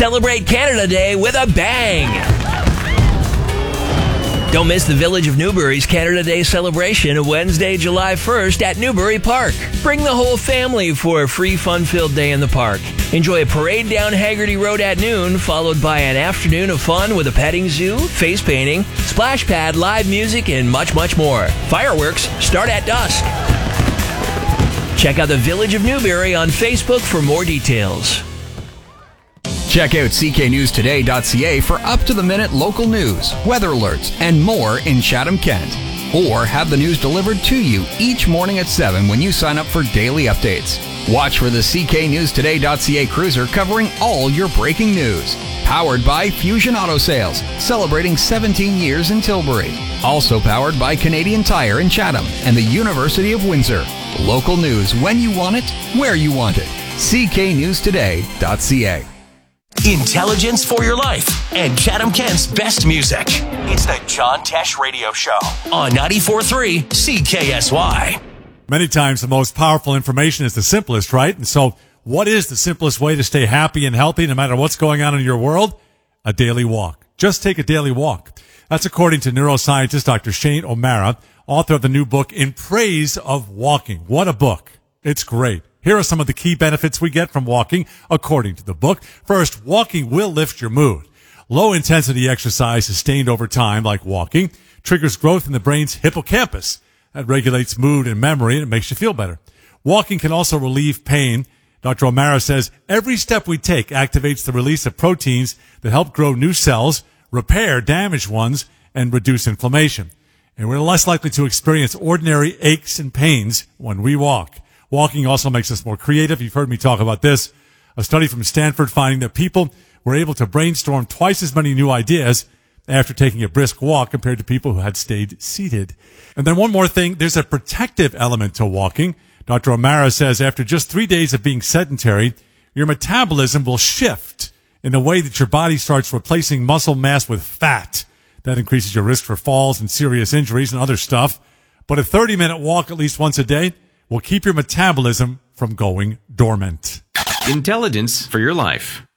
Celebrate Canada Day with a bang. Don't miss the Village of Newbury's Canada Day celebration Wednesday, July 1st at Newbury Park. Bring the whole family for a free fun-filled day in the park. Enjoy a parade down Haggerty Road at noon, followed by an afternoon of fun with a petting zoo, face painting, splash pad, live music, and much, much more. Fireworks start at dusk. Check out the Village of Newbury on Facebook for more details. Check out cknewstoday.ca for up-to-the-minute local news, weather alerts, and more in Chatham-Kent. Or have the news delivered to you each morning at 7 when you sign up for daily updates. Watch for the cknewstoday.ca cruiser covering all your breaking news. Powered by Fusion Auto Sales, celebrating 17 years in Tilbury. Also powered by Canadian Tire in Chatham and the University of Windsor. Local news when you want it, where you want it. cknewstoday.ca. Intelligence for your life and Chatham-Kent's best music. It's the John Tesh Radio Show on 94.3 CKSY. Many times the most powerful information is the simplest, right? And so what is the simplest way to stay happy and healthy no matter what's going on in your world? A daily walk. Just take a daily walk. That's according to neuroscientist Dr. Shane O'Mara, author of the new book, In Praise of Walking. What a book. It's great. Here are some of the key benefits we get from walking, according to the book. First, walking will lift your mood. Low-intensity exercise sustained over time, like walking, triggers growth in the brain's hippocampus. That regulates mood and memory, and it makes you feel better. Walking can also relieve pain. Dr. O'Mara says every step we take activates the release of proteins that help grow new cells, repair damaged ones, and reduce inflammation. And we're less likely to experience ordinary aches and pains when we walk. Walking also makes us more creative. You've heard me talk about this. A study from Stanford finding that people were able to brainstorm twice as many new ideas after taking a brisk walk compared to people who had stayed seated. And then one more thing, there's a protective element to walking. Dr. O'Mara says after just 3 days of being sedentary, your metabolism will shift in a way that your body starts replacing muscle mass with fat. That increases your risk for falls and serious injuries and other stuff. But a 30-minute walk at least once a day will keep your metabolism from going dormant. Intelligence for your life.